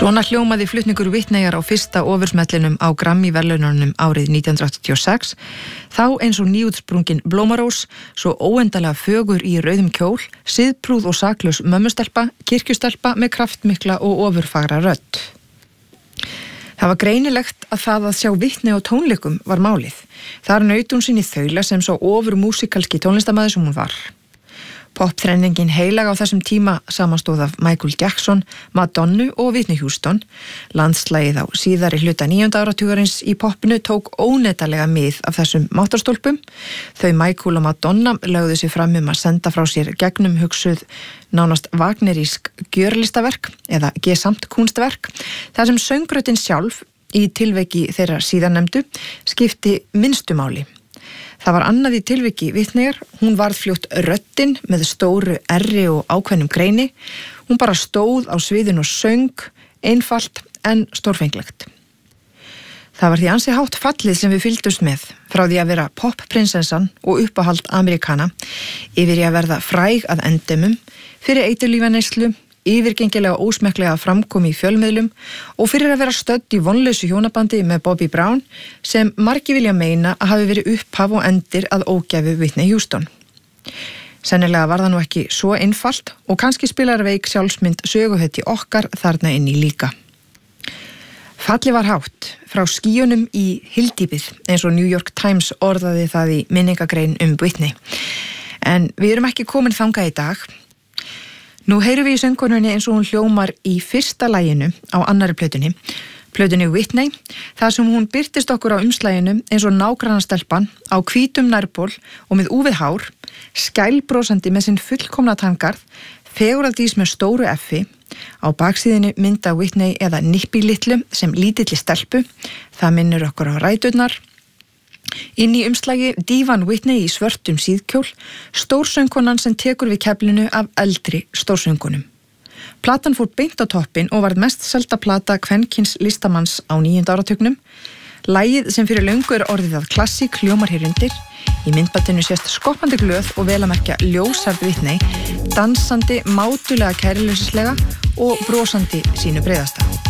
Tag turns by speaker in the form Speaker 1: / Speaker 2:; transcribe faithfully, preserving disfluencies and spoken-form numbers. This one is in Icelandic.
Speaker 1: Svona hljómaði flutningur Whitneyjar á fyrsta ofursmellinum á Grammy-verðlaununum árið nítján hundruð áttatíu og sex, þá eins og nýútsprungin blómarós, svo óendalega fögur í rauðum kjól, siðprúð og saklaus mömmustelpa, kirkjustelpa með kraftmikla og ofurfagra rödd. Það var greinilegt að það að sjá Whitney á tónleikum var málið. Þar naut hún sín í þaula sem svo ofur músikalski tónlistarmaður sem hún var. Popþrenningin heilag á þessum tíma samanstóð af Michael Jackson, Madonnu og Whitney Houston. Landslagið á síðari hluta níunda áratugarins í popinu tók óneitanlega mið af þessum máttarstólpum. Þau Michael og Madonna lögðu sig fram um að senda frá sér gegnum hugsuð nánast vagnerísk gjörlistaverk eða gesamt kunstverk, þar sem söngrötin sjálf í tilviki þeirra síðarnefndu skipti minnstu máli. Það var annað í tilviki Whitneyjar, hún varð fljótt röddin með stóru erri og ákveðnum greini. Hún bara stóð á sviðinu og söng, einfalt en stórfenglegt. Það var því ansi hátt fallið sem við fylgdust með, frá því að vera popprinsessan og uppáhald Amerikana, yfir í að verða fræg að endemum, fyrir eiturlífaneyslu, yfirgengilega ósmekklega framkomi í fjölmiðlum og fyrir að vera stödd í vonlausu hjónabandi með Bobby Brown sem margir vilja meina að hafi verið upphaf og endir að ógæfu Whitney Houston. Sennilega var það nú ekki svo einfalt og kannski spilar veik sjálfsmynd söguhetju okkar þarna inn í líka. Falli var hátt frá skýjunum í hyldýpið eins og New York Times orðaði það í minningagrein um Whitney. En við erum ekki komin þangað í dag. Nú heyrum við í söngkonunni eins og hún hljómar í fyrsta laginu á annarri plötunni, plötunni Whitney, þar sem hún birtist okkur á umslaginu eins og nágrannastelpan á hvítum nærból og með úfið hár, skælbrósandi með sinn fullkomna tangarð, fegurðardís með stóru effi, á baksíðinu mynda Whitney eða Nippi litlu sem lítilli stelpu, það minnir okkur á ræturnar. Inn í umslagi Dívan Whitney í svörtum síðkjól, stórsöngkonan sem tekur við keflinu af eldri stórsöngunum. Platan fór beint á toppinn og varð mest selda plata kvenkins listamanns á níunda áratugnum. Lagið sem fyrir löngu er orðið að klassík hljómar hér undir. Í myndbandinu sést skoppandi glöð og vel að merkja ljósarð Whitney, dansandi mátulega kæruleysislega og brosandi sínu breiðasta.